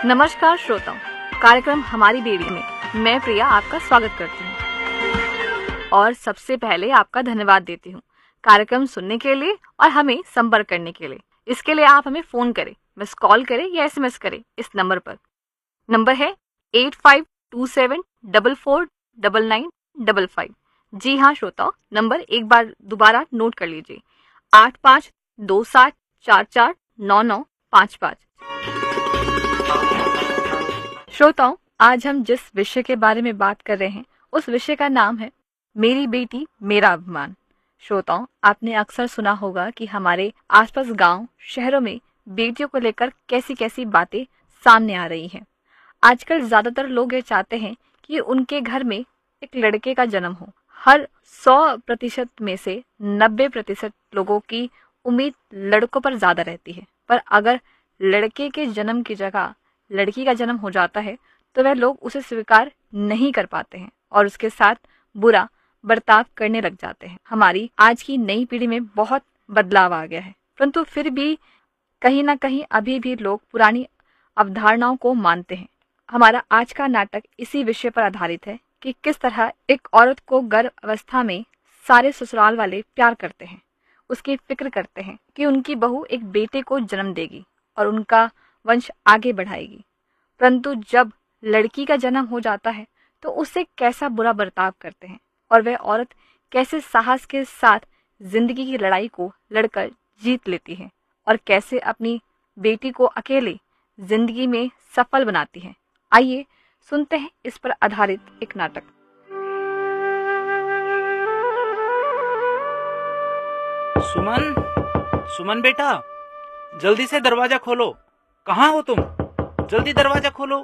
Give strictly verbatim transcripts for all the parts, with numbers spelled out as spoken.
नमस्कार श्रोताओं, कार्यक्रम हमारी बेड़ी में मैं प्रिया आपका स्वागत करती हूँ और सबसे पहले आपका धन्यवाद देती हूँ कार्यक्रम सुनने के लिए और हमें संपर्क करने के लिए। इसके लिए आप हमें फोन करें, मिस कॉल करें या एसएमएस करें इस नंबर पर। नंबर है eight five to seven double four double nine double five. जी हाँ श्रोताओं, नंबर एक बार दोबारा नोट कर लीजिए, आठ पाँच दो सात चार चार नौ नौ पाँच पाँच। श्रोताओं, आज हम जिस विषय के बारे में बात कर रहे हैं उस विषय का नाम है मेरी बेटी मेरा अभिमान। श्रोताओं, आपने अक्सर सुना होगा कि हमारे आसपास गांव शहरों में बेटियों को लेकर कैसी कैसी बातें सामने आ रही हैं। आजकल ज्यादातर लोग ये चाहते हैं कि उनके घर में एक लड़के का जन्म हो। हर सौ प्रतिशत में से नब्बे प्रतिशत लोगों की उम्मीद लड़कों पर ज्यादा रहती है, पर अगर लड़के के जन्म की जगह लड़की का जन्म हो जाता है तो वह लोग उसे स्वीकार नहीं कर पाते हैं और उसके साथ बुरा बर्ताव करने लग जाते हैं। हमारी आज की नई पीढ़ी में बहुत बदलाव आ गया है, परंतु फिर भी कहीं ना कहीं अभी भी लोग पुरानी अवधारणाओं को मानते हैं। हमारा आज का नाटक इसी विषय पर आधारित है कि किस तरह एक औरत को गर्भ अवस्था में सारे ससुराल वाले प्यार करते हैं, उसकी फिक्र करते हैं कि उनकी बहू एक बेटे को जन्म देगी और उनका वंश आगे बढ़ाएगी, परंतु जब लड़की का जन्म हो जाता है तो उससे कैसा बुरा बर्ताव करते हैं और वह औरत कैसे साहस के साथ जिंदगी की लड़ाई को लड़कर जीत लेती है और कैसे अपनी बेटी को अकेले जिंदगी में सफल बनाती है। आइए सुनते हैं इस पर आधारित एक नाटक। सुमन, सुमन बेटा, जल्दी से दरवाजा खोलो। कहाँ हो तुम? जल्दी दरवाजा खोलो।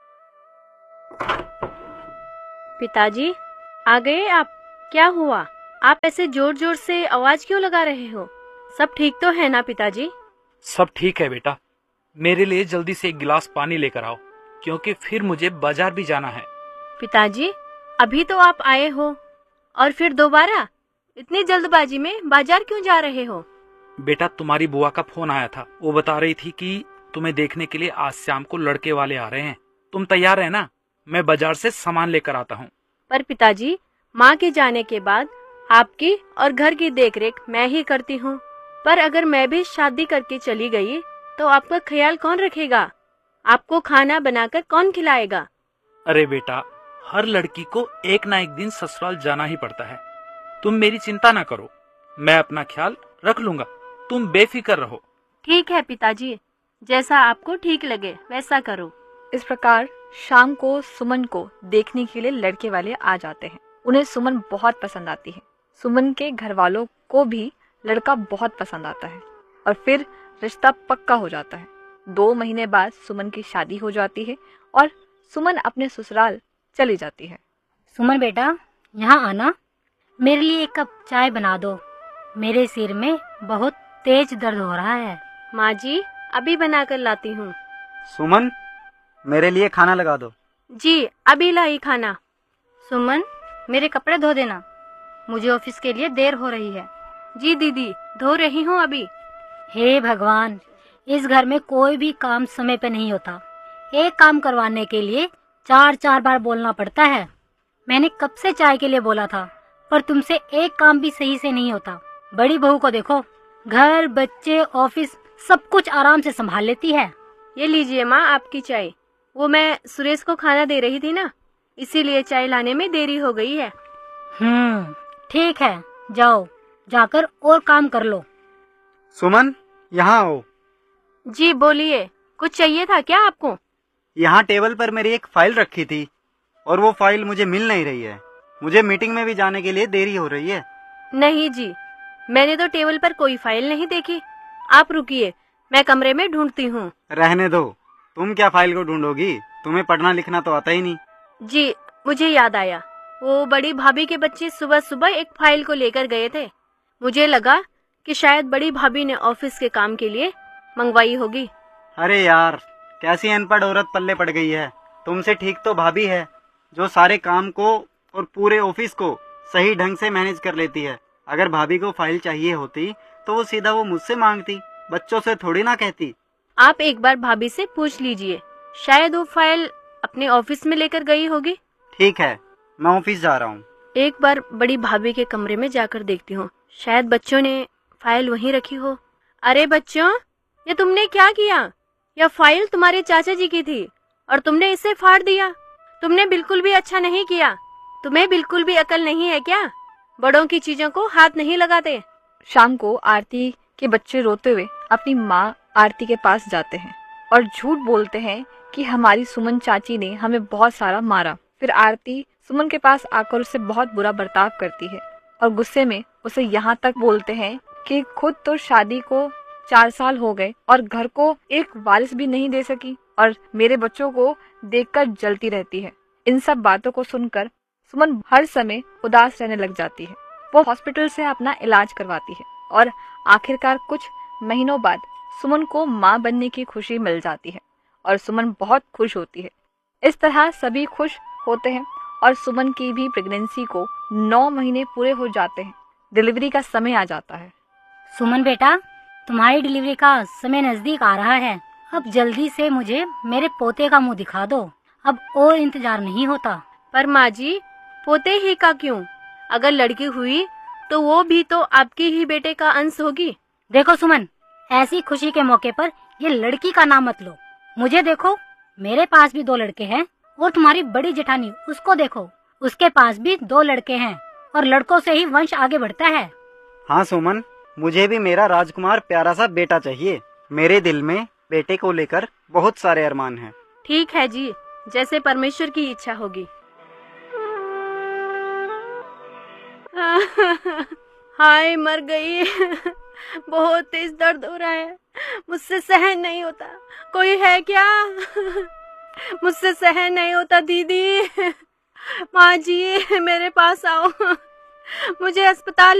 पिताजी, आ गए आप? क्या हुआ? आप ऐसे जोर जोर से आवाज क्यों लगा रहे हो? सब ठीक तो है ना पिताजी? सब ठीक है बेटा। मेरे लिए जल्दी से एक गिलास पानी लेकर आओ, क्योंकि फिर मुझे बाजार भी जाना है। पिताजी, अभी तो आप आए हो और फिर दोबारा? इतनी जल्दबाजी में बाजार क्यों जा रहे हो? बेटा, तुम्हारी बुआ का फोन आया था। वो बता रही थी कि तुम्हें देखने के लिए आज शाम को लड़के वाले आ रहे हैं। तुम तैयार है ना? मैं बाजार से सामान लेकर आता हूँ। पर पिताजी, माँ के जाने के बाद आपकी और घर की देखरेख मैं ही करती हूँ, पर अगर मैं भी शादी करके चली गई तो आपका ख्याल कौन रखेगा? आपको खाना बनाकर कौन खिलाएगा? अरे बेटा, हर लड़की को एक ना एक दिन ससुराल जाना ही पड़ता है। तुम मेरी चिंता ना करो, मैं अपना ख्याल रख लूंगा। तुम बेफिक्र रहो। ठीक है पिताजी, जैसा आपको ठीक लगे वैसा करो। इस प्रकार शाम को सुमन को देखने के लिए लड़के वाले आ जाते हैं। उन्हें सुमन बहुत पसंद आती है। सुमन के घर वालों को भी लड़का बहुत पसंद आता है और फिर रिश्ता पक्का हो जाता है। दो महीने बाद सुमन की शादी हो जाती है और सुमन अपने ससुराल चली जाती है। सुमन बेटा, यहाँ आना, मेरे लिए एक कप चाय बना दो। मेरे सिर में बहुत तेज दर्द हो रहा है। माँ जी, अभी बना कर लाती हूँ। सुमन, मेरे लिए खाना लगा दो। जी, अभी लाई खाना। सुमन, मेरे कपड़े धो देना, मुझे ऑफिस के लिए देर हो रही है। जी दीदी, धो रही हूँ अभी। हे भगवान, इस घर में कोई भी काम समय पे नहीं होता। एक काम करवाने के लिए चार चार बार बोलना पड़ता है। मैंने कब से चाय के लिए बोला था, पर तुमसे एक काम भी सही से नहीं होता। बड़ी बहू को देखो, घर, बच्चे, ऑफिस सब कुछ आराम से संभाल लेती है। ये लीजिए माँ आपकी चाय। वो मैं सुरेश को खाना दे रही थी ना, इसीलिए चाय लाने में देरी हो गई है। हम्म, ठीक है, जाओ, जाकर और काम कर लो। सुमन, यहाँ आओ। जी बोलिए, कुछ चाहिए था क्या आपको? यहाँ टेबल पर मेरी एक फाइल रखी थी और वो फाइल मुझे मिल नहीं रही है। मुझे मीटिंग में भी जाने के लिए देरी हो रही है। नहीं जी, मैंने तो टेबल पर कोई फाइल नहीं देखी। आप रुकिए, मैं कमरे में ढूंढती हूँ। रहने दो, तुम क्या फाइल को ढूंढोगी? तुम्हें पढ़ना लिखना तो आता ही नहीं। जी, मुझे याद आया, वो बड़ी भाभी के बच्चे सुबह सुबह एक फाइल को लेकर गए थे। मुझे लगा कि शायद बड़ी भाभी ने ऑफिस के काम के लिए मंगवाई होगी। अरे यार, कैसी अनपढ़ औरत पल्ले पड़ गई है। तुमसे ठीक तो भाभी है, जो सारे काम को और पूरे ऑफिस को सही ढंग से मैनेज कर लेती है। अगर भाभी को फाइल चाहिए होती तो वो सीधा वो मुझसे मांगती, बच्चों से थोड़ी ना कहती। आप एक बार भाभी से पूछ लीजिए, शायद वो फाइल अपने ऑफिस में लेकर गई होगी। ठीक है, मैं ऑफिस जा रहा हूँ। एक बार बड़ी भाभी के कमरे में जाकर देखती हूँ, शायद बच्चों ने फाइल वहीं रखी हो। अरे बच्चों, ये तुमने क्या किया? यह फाइल तुम्हारे चाचा जी की थी और तुमने इसे फाड़ दिया। तुमने बिल्कुल भी अच्छा नहीं किया। तुम्हें बिल्कुल भी अकल नहीं है क्या? बड़ों की चीजों को हाथ नहीं लगाते। शाम को आरती के बच्चे रोते हुए अपनी माँ आरती के पास जाते हैं और झूठ बोलते हैं कि हमारी सुमन चाची ने हमें बहुत सारा मारा। फिर आरती सुमन के पास आकर उससे बहुत बुरा बर्ताव करती है और गुस्से में उसे यहाँ तक बोलते हैं कि खुद तो शादी को चार साल हो गए और घर को एक वारिस भी नहीं दे सकी और मेरे बच्चों को देखकर जलती रहती है। इन सब बातों को सुनकर सुमन हर समय उदास रहने लग जाती है। वो हॉस्पिटल से अपना इलाज करवाती है और आखिरकार कुछ महीनों बाद सुमन को माँ बनने की खुशी मिल जाती है और सुमन बहुत खुश होती है। इस तरह सभी खुश होते हैं और सुमन की भी प्रेगनेंसी को नौ महीने पूरे हो जाते हैं। डिलीवरी का समय आ जाता है। सुमन बेटा, तुम्हारी डिलीवरी का समय नजदीक आ रहा है। अब जल्दी से मुझे मेरे पोते का मुंह दिखा दो। अब और इंतजार नहीं होता। पर माँ जी, पोते ही का क्यों? अगर लड़की हुई तो वो भी तो आपके ही बेटे का अंश होगी। देखो सुमन, ऐसी खुशी के मौके पर ये लड़की का नाम मत लो। मुझे देखो, मेरे पास भी दो लड़के हैं और तुम्हारी बड़ी जेठानी उसको देखो, उसके पास भी दो लड़के हैं और लड़कों से ही वंश आगे बढ़ता है। हाँ सुमन, मुझे भी मेरा राजकुमार प्यारा सा बेटा चाहिए। मेरे दिल में बेटे को लेकर बहुत सारे अरमान हैं। ठीक है जी, जैसे परमेश्वर की इच्छा होगी। हाय, मर गई। बहुत तेज दर्द हो रहा है, मुझसे सहन नहीं होता। कोई है क्या? मुझसे सहन नहीं होता दीदी। माँ जी, मेरे पास आओ, मुझे अस्पताल